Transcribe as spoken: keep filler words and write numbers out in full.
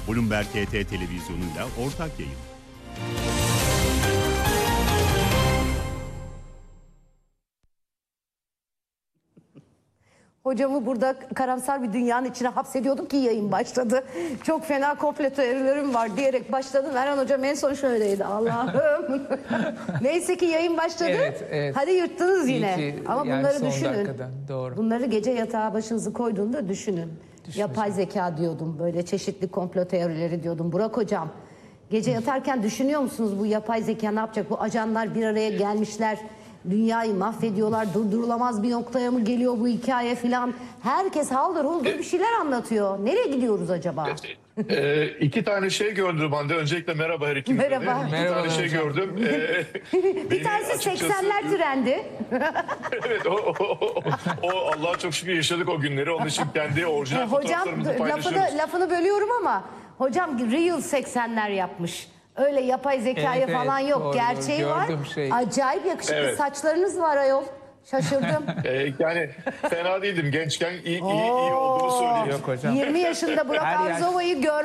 Bloomberg H T televizyonuyla ortak yayın. Hocamı burada karamsar bir dünyanın içine hapsediyordum ki yayın başladı. Çok fena komplo teorilerim var diyerek başladım. Erhan hocam en son şöyleydi. Allah'ım. Neyse ki yayın başladı. Evet, evet. Hadi yırttınız yine. Ki, ama yani bunları son düşünün. dakikada, doğru. Bunları gece yatağa başınızı koyduğunda düşünün. Yapay zeka diyordum. Böyle çeşitli komplo teorileri diyordum. Burak hocam, gece yatarken düşünüyor musunuz bu yapay zeka ne yapacak? Bu ajanlar bir araya gelmişler. Dünyayı mahvediyorlar, durdurulamaz bir noktaya mı geliyor bu hikaye filan. Herkes haldır huldur bir şeyler anlatıyor. Nereye gidiyoruz acaba? Ee, iki tane şey gördüm Hande. Öncelikle merhaba her ikinize de. Merhaba. İki Merhaba tane şey hocam. gördüm. Ee, Bir tanesi açıkçası- seksenler trendi. Evet, o, o, o, o Allah'a çok şükür yaşadık o günleri. Onun için kendi orijinal Hocam fotoğraflarımızı paylaşıyoruz. lafını, lafını bölüyorum ama hocam real seksenler yapmış. Öyle yapay zekaya Evet, falan evet, yok. doğru, Gerçeği doğru. var. Gördüm şey. Acayip yakışıklı Evet. saçlarınız var ayol. Şaşırdım. Ee, yani fena değildim. Gençken iyi, iyi, iyi Oo. olduğumu söyleyeyim. Yok hocam. yirmi yaşında Burak Her yaş- Arzova'yı gör.